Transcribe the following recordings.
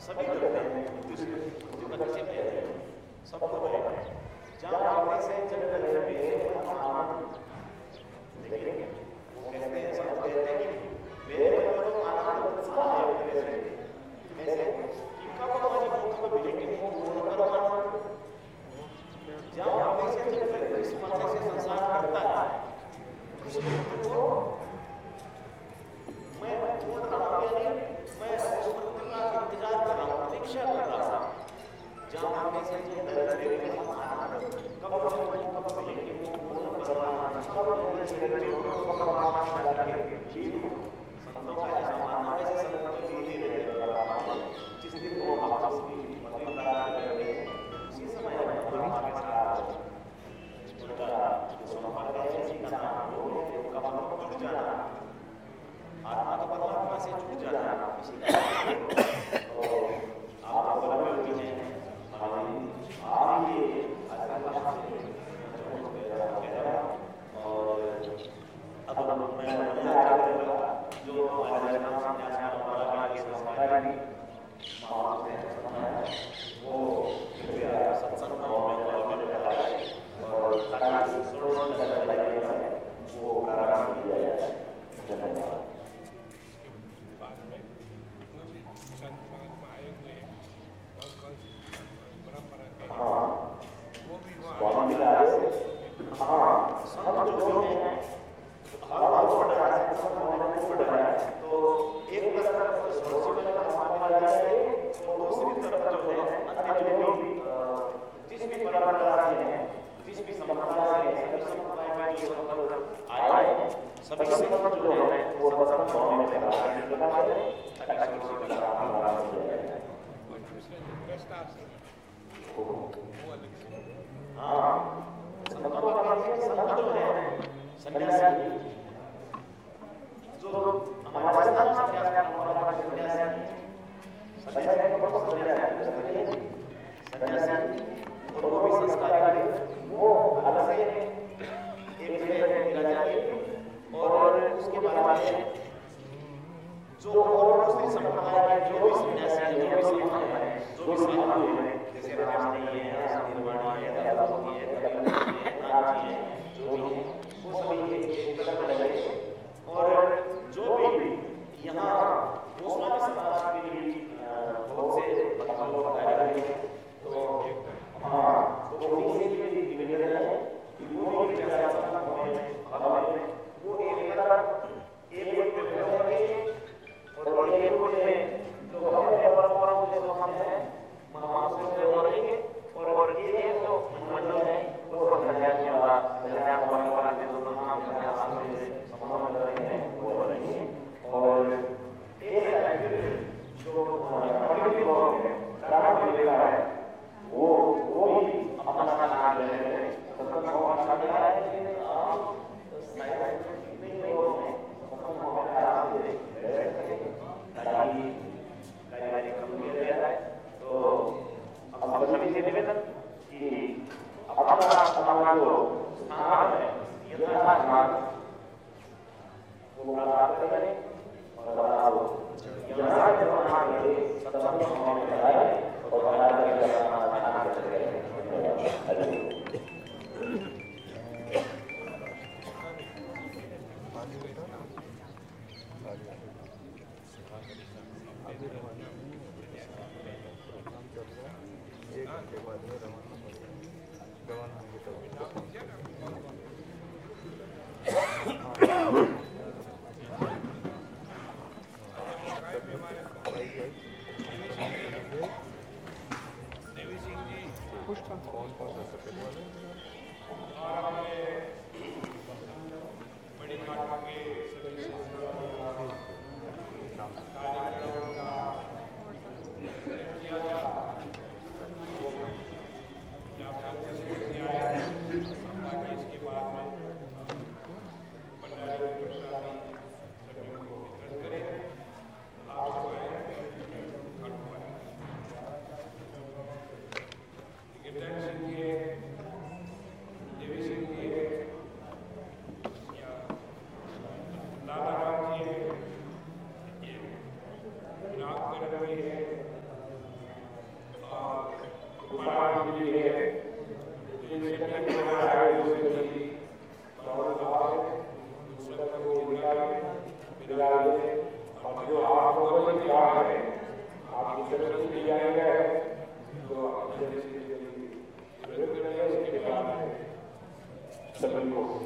सभी करते हैं, जो बच्चे में सबको बैठे जहाँ आने से चल रहे मेरे आनंद देखेंगे। वो कहते हैं, सब कहते हैं कि मेरे मन में तो आनंद उत्साह है मेरे से कि कब हमारी भूख को मिलेगी, वो नंबर आनंद जहाँ आने से चल रहे इस मर्जी से संसार करता है। तो मैं पूर्ण रहा हूँ, यानी मैं उस मंत्र का इंतजार कर रहा हूँ, प्रतीक्षा कर रहा हूँ जहाँ आने से चल रहे कब मिलेगी, वो नंबर आनंद कब संतों का ऐसा मानना है, जैसे संतों की धीरे जिस दिन वो आपस में उसी समय परमात्मा के साथ उनका जो संपर्क है इसी का नाम योग है, उनका मन जुड़ जाना, आत्मा का परमात्मा से जुड़ जाना, इसी का तो आप बराबर की हैं आप ये और अब मैं जो हमारे नाम संन्यास हमारा के संस्कारी वो सत्संग में और वो प्रारंभ किया जाए। धन्यवाद। हाँ, स्वामी जी आए। हाँ, सब जो हैं हर बार पढ़ रहा है, सब पढ़ रहा है, तो एक तरफ सोचने का स्वामी आ जाए और दूसरी तरफ जो है अन्य जो भी जिस भी परंपरा से हैं, जिस भी संप्रदाय से हैं, सभी संप्रदाय में जो सब आए हैं, सभी संत जो है वो सब स्वामी में प्रार्थना करते हैं ताकि सोची का हमारा हो जाए। हाँ, संतों का संत जो है सन्यासी जो हमारे संत सन्यासी और वो भी संस्कार वो अलग से एक जगह मिला जाए और उसके बाद में जो और दूसरी संप्रदाय में जो भी सन्यासी है, जो भी संत है, जो भी साधु है, जैसे रामदेव है, निर्वाणी है, दादाजी है, नाथ जी है, जो भी है वो सभी एकत्र लगे और जो भी यहाँ गोस्वामी समाज के लिए बहुत से लोग आए हैं, तो हाँ, तो उन्हीं से भी निवेदन है कि वो भी वो एक और एक जो हमारे परंपराओं से हम हैं महामानव से रहेंगे और ये जो मंडल है वो सन्यासी वाला कल्याण परंपरा के जो नाम सन्यास से संबंध रहेंगे वो रहेंगे और एक जो पंडित लोग हैं प्रारंभ लेगा है वो भी अपना नाम ले रहे हैं, सत्संग को अपना ले रहा है, लेकिन आप नहीं लोग हैं सत्संग को आराम से ताकि कार्यक्रम किया जाए। तो अब सभी से निवेदन कि अपना जो स्थान है यथास्थान वो प्राप्त करें और बताओ यहाँ के सत्संग में कराए और बना करके अपना स्थान करें।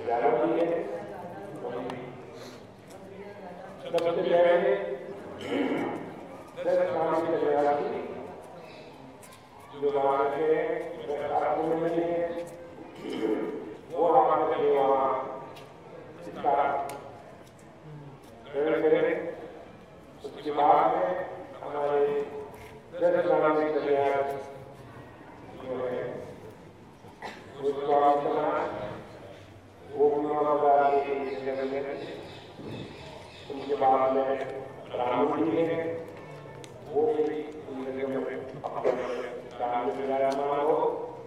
जानती है। सबसे पहले 10 स्वामी सन्यासी जो हमारे शास्त्रों में है वो हमारे सेवा करें। उसके बाद में हमारे 10 स्वामी सन्यासी जो है वो स्वामी समाज वो उनके बाद में ब्राह्मण जी हैं वो भी विराजमान हो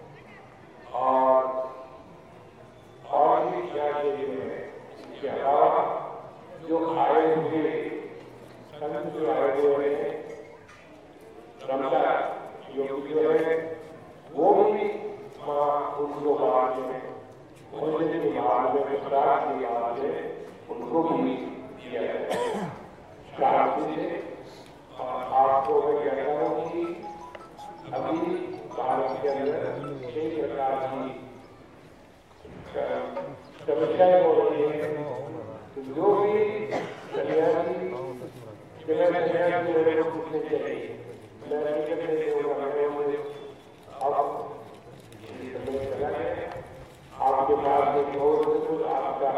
और भी क्या इसके अलावा जो आए हुए संत जो आए हुए हैं रमता योगी जो है वो भी उनको बाद में भोजन के बाद में प्रसाद के बाद में उनको भी दिया जाए शांति से। और आपको मैं कहता हूँ कि अभी भारत के अंदर कई प्रकार की समस्याएं हो रही है। जो भी सन्यासी मेरे को पूछने चाहिए आपके पास में आपका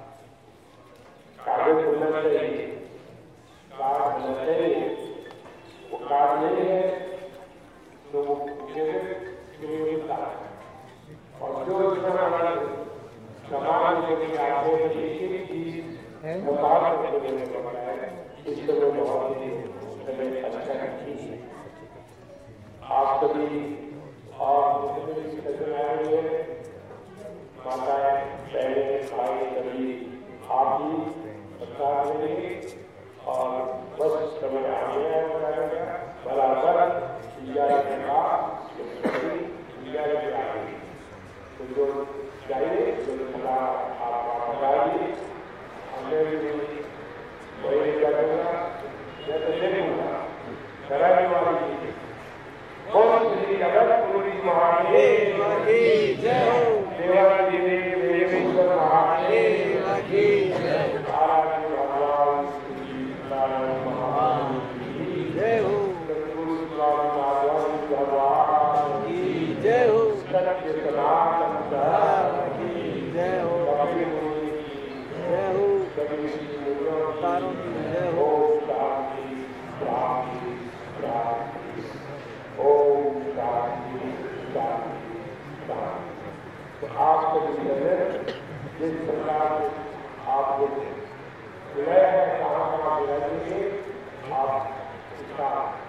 कागज होना चाहिए, कार्ड होना चाहिए। वो कार्ड नहीं है तो वो मिलता है। और जो समाज में आते हैं एक चीज वो बात करने को पड़ा है। इस तरह बहुत ही अच्छा चीज है। आप सभी और माताएं बहने भाई सभी आप ही प्रसाद लेंगे और बस समय आ गया बराबर तो जो चाहिए आप बताइए हमें वही करूँगा जैसे देखूँगा कराने वाली बहुत श्री अगस्तपुरी महादेव की जय। देवाजी देवेश्वर महादेव की जय। भगवान श्री नारायण महादेव की जय हो। गुरु नारायण भगवान की जय हो। सत्य सनातन धर्म की जय हो। कभी मुनि की जय हो। कभी तारों की जय हो। शांति शांति शांति ओम शांति शांति शांति। तो आप सभी जिस प्रकार आपको विलय है कहाँ मिलेंगे आप इसका